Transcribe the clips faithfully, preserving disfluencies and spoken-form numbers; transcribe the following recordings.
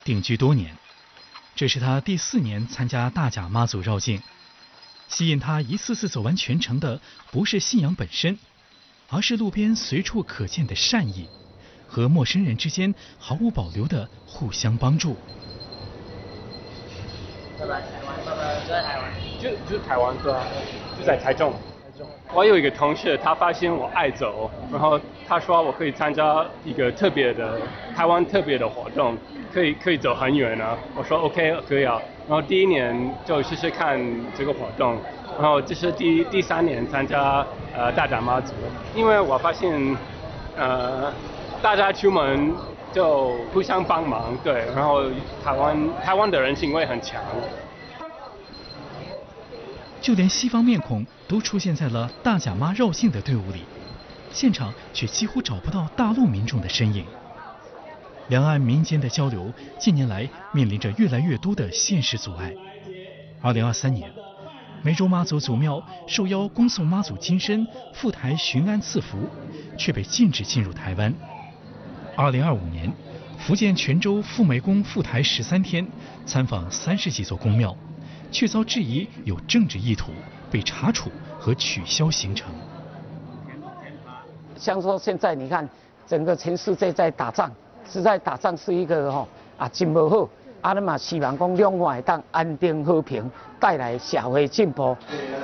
定居多年。这是他第四年参加大甲妈祖绕境。吸引他一次次走完全程的，不是信仰本身，而是路边随处可见的善意，和陌生人之间毫无保留的互相帮助。 拜拜，台湾，拜拜，就在台湾。 就就是台湾，对啊，就在台中。台中。我有一个同事，他发现我爱走，然后他说我可以参加一个特别的台湾特别的活动，可以可以走很远啊。我说 OK 可以啊。然后第一年就试试看这个活动，然后这是第第三年参加呃大甲妈祖，因为我发现呃大家出门就互相帮忙，对，然后台湾台湾的人情味很强。 就连西方面孔都出现在了大甲妈绕境的队伍里，现场却几乎找不到大陆民众的身影。两岸民间的交流近年来面临着越来越多的现实阻碍。二零二三年，梅州妈祖祖庙受邀恭送妈祖金身赴台巡安赐福，却被禁止进入台湾。二零二五年，福建泉州富美宫赴台十三天，参访三十几座宫庙，却遭质疑有政治意图，被查处和取消行程。 像说现在你看，整个全世界在打仗。实在打仗是一个吼啊真无好，啊，咱嘛希望讲两岸会当安定和平，带来社会进步。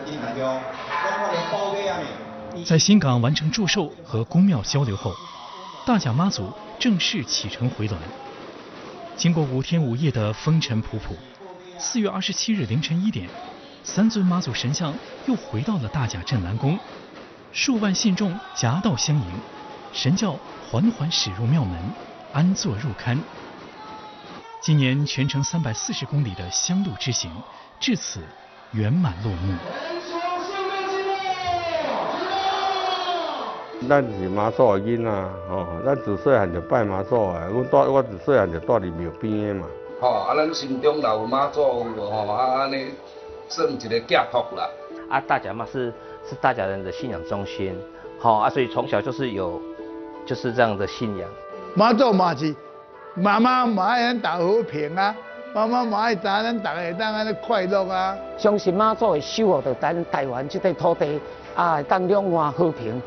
在新港完成祝寿和宫庙交流后，大甲妈祖正式启程回銮。经过五天五夜的风尘仆仆，四月二十七日凌晨一点，三尊妈祖神像又回到了大甲镇澜宫，数万信众夹道相迎，神轿缓缓驶入庙门。安坐入龛。今年全程三百四十公里的香路之行，至此圆满落幕。 咱是妈祖的囡仔，吼，咱自细汉就拜妈祖的，阮住我自细汉就住伫庙边的嘛。 吼、哦，啊，咱心中若有妈祖，吼，啊，安尼算一个寄托啦。 啊，大甲妈是是大甲人的信仰中心，好、哦、啊，所以从小就是有就是这样的信仰。 妈祖嘛是，妈妈嘛爱咱大和平啊，妈妈嘛爱知咱大家会当安尼快乐啊。 相信妈祖会守护着咱台湾这块土地，啊，会当两岸和平。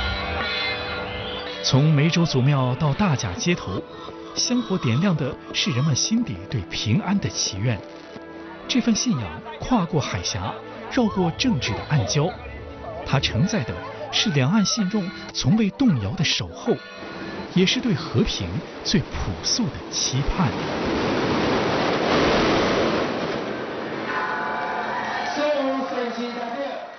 从梅州祖庙到大甲街头，香火点亮的是人们心底对平安的祈愿。这份信仰跨过海峡，绕过政治的暗礁，它承载的是两岸信众从未动摇的守候。也是对和平最朴素的期盼。 所有粉丝代表。